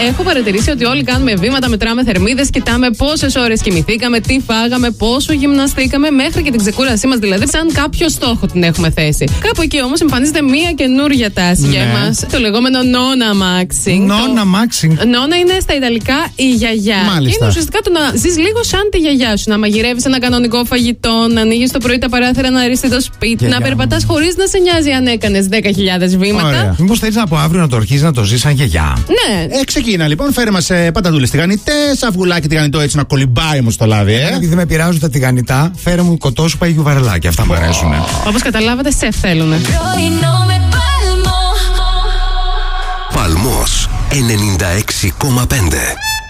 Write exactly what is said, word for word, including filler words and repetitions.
έχω παρατηρήσει ότι όλοι κάνουμε βήματα, μετράμε θερμίδες, κοιτάμε πόσες ώρες κοιμηθήκαμε, τι φάγαμε, πόσο γυμναστήκαμε, μέχρι και την ξεκούρασή μας. Δηλαδή, σαν κάποιο στόχο την έχουμε θέσει. Κάπου εκεί όμως εμφανίζεται μία καινούργια τάση για Ναι. εμάς. Το λεγόμενο nonna maxing. Nonna maxing. Νόνα είναι στα Ιταλικά η γιαγιά. Μάλιστα. Είναι ουσιαστικά το να ζεις λίγο σαν τη γιαγιά σου. Να μαγειρεύεις ένα κανονικό φαγητό, να ανοίγεις το πρωί τα παράθυρα, να ρίσει το σπίτι, Γιαγιά να μου. περπατάς χωρίς να σε νοιάζει αν έκανες δέκα χιλιάδες βήματα. Ωραία. Μήπως θέλεις από αύριο να το αρχίσεις να το ζεις σαν γιαγιά? Ναι. Ε, ξεκίνα λοιπόν, φέρε μας ε, πατατούλες τηγανιτές, αυγουλάκι τηγανιτό έτσι να κολυμπάει όμως το λάδι, ε. Επειδή με πειράζουν τα τηγανιτά, φέρε μου κοτόσουπα ή γιουβαρελάκια. Αυτά μου αρέσουν. Όπως καταλάβατε, σεφ θέλουνε. Παλμός ενενήντα έξι κόμμα πέντε.